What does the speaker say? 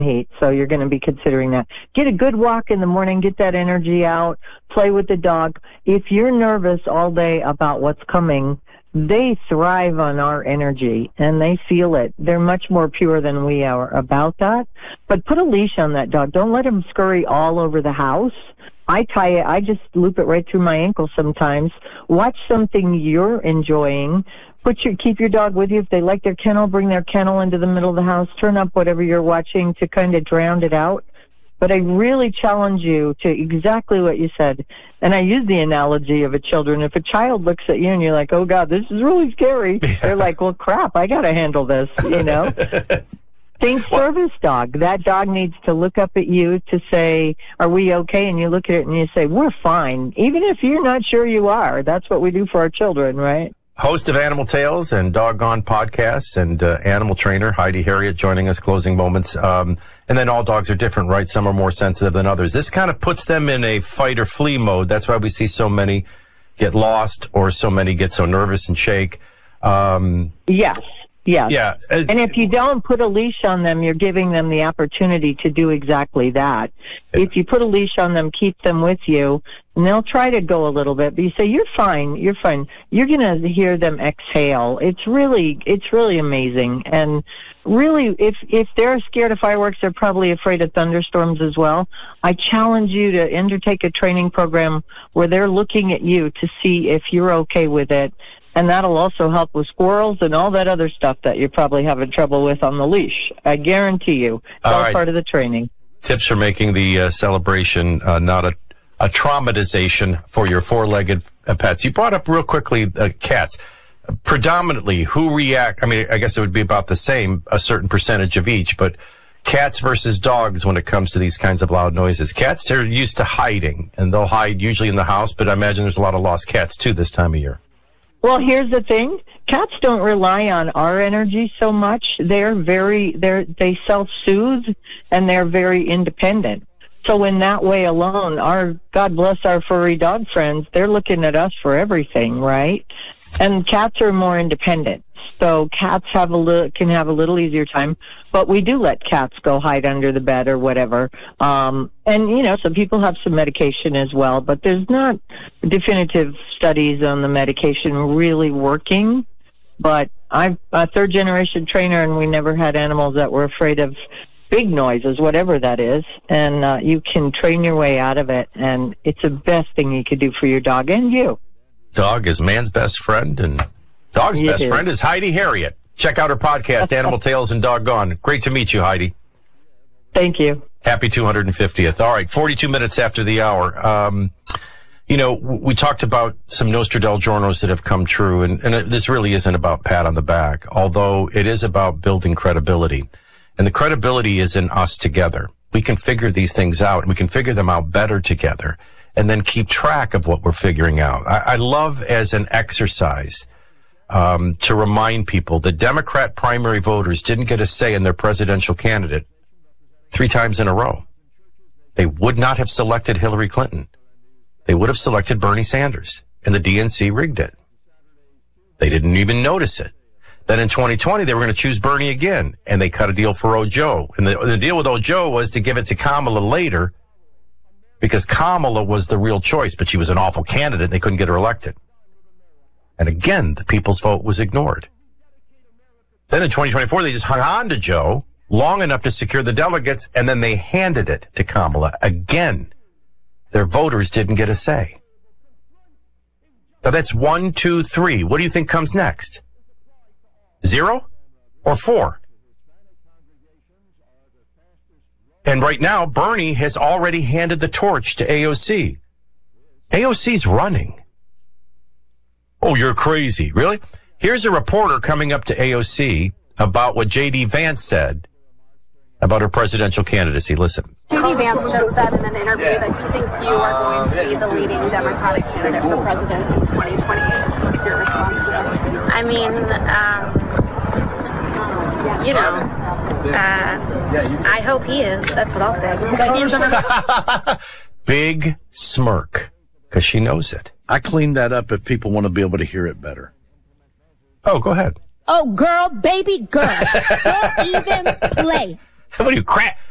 heat, so you're going to be considering that. Get a good walk in the morning, get that energy out, play with the dog. If you're nervous all day about what's coming, they thrive on our energy, and they feel it. They're much more pure than we are about that. But put a leash on that dog. Don't let him scurry all over the house. I tie it. I just loop it right through my ankle sometimes. Watch something you're enjoying. Keep your dog with you. If they like their kennel, bring their kennel into the middle of the house. Turn up whatever you're watching to kind of drown it out. But I really challenge you to exactly what you said. And I use the analogy of a children. If a child looks at you and you're like, oh, God, this is really scary, they're like, well, crap, I got to handle this, you know. Think service dog. That dog needs to look up at you to say, are we okay? And you look at it and you say, we're fine. Even if you're not sure you are. That's what we do for our children, right? Host of Animal Tales and Doggone podcasts and animal trainer Heidi Harriet joining us, closing moments. And then all dogs are different, right? Some are more sensitive than others. This kind of puts them in a fight or flee mode. That's why we see so many get lost or so many get so nervous and shake. Yes. Yeah. And if you don't put a leash on them, you're giving them the opportunity to do exactly that. If you put a leash on them, keep them with you, and they'll try to go a little bit, but you say, you're fine. You're going to hear them exhale. It's really amazing. And really, if they're scared of fireworks, they're probably afraid of thunderstorms as well. I challenge you to undertake a training program where they're looking at you to see if you're okay with it. And that'll also help with squirrels and all that other stuff that you're probably having trouble with on the leash. I guarantee you. It's all part of the training. Tips for making the celebration not a traumatization for your four-legged pets. You brought up real quickly cats. Predominantly, who react? I mean, I guess it would be about the same, a certain percentage of each, but cats versus dogs when it comes to these kinds of loud noises. Cats are used to hiding, and they'll hide usually in the house, but I imagine there's a lot of lost cats, too, this time of year. Well, here's the thing. Cats don't rely on our energy so much. They self-soothe, and they're very independent. So in that way alone, God bless our furry dog friends, they're looking at us for everything, right? And cats are more independent. So cats can have a little easier time, but we do let cats go hide under the bed or whatever. And, you know, some people have some medication as well, but there's not definitive studies on the medication really working. But I'm a third-generation trainer, and we never had animals that were afraid of big noises, whatever that is. And you can train your way out of it, and it's the best thing you could do for your dog and you. Dog is man's best friend, and dog's best friend is Heidi Harriet. Check out her podcast, Animal Tales and Doggone. Great to meet you, Heidi. Thank you. Happy 250th. All right, 42 minutes after the hour. You know, we talked about some Nostradamus that have come true, and this really isn't about pat on the back, although it is about building credibility. And the credibility is in us together. We can figure these things out, and we can figure them out better together, and then keep track of what we're figuring out. I love as an exercise to remind people that Democrat primary voters didn't get a say in their presidential candidate 3 times in a row. They would not have selected Hillary Clinton. They would have selected Bernie Sanders, and the DNC rigged it. They didn't even notice it. Then in 2020, they were going to choose Bernie again, and they cut a deal for Ojo. And the deal with Ojo was to give it to Kamala later, because Kamala was the real choice, but she was an awful candidate. They couldn't get her elected. And again, the people's vote was ignored. Then in 2024, they just hung on to Joe long enough to secure the delegates, and then they handed it to Kamala. Again, their voters didn't get a say. Now that's 1, 2, 3. What do you think comes next? 0 or 4? And right now, Bernie has already handed the torch to AOC. AOC's running. Oh, you're crazy. Really? Here's a reporter coming up to AOC about what J.D. Vance said about her presidential candidacy. Listen. J.D. Vance just said in an interview that he thinks you are going to be the leading Democratic candidate for president in 2028. What's your response to that? I mean, you know, I hope he is. That's what I'll say. Big smirk, because she knows it. I cleaned that up if people want to be able to hear it better. Oh, go ahead. Oh, girl, baby girl. Don't even play. Somebody who